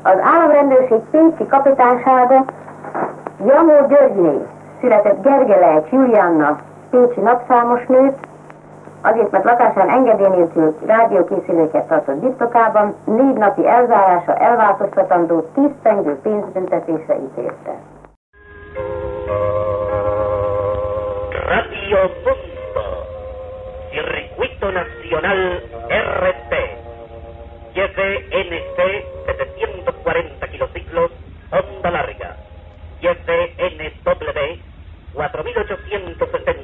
Az államrendőrség pécsi kapitánysága Jamó Györgyné született Gergelejcs Julianna pécsi napszámos nőt, azért, mert lakásán engedély nélkül rádiókészüléket tartott birtokában, 4 napi elzárása elváltoztatandó 10 tengő pénzbüntetésre ítélte. Radio Mundo, Circuito Nacional RT, YFNC 740 kilociclos, onda larga, YFNW 4860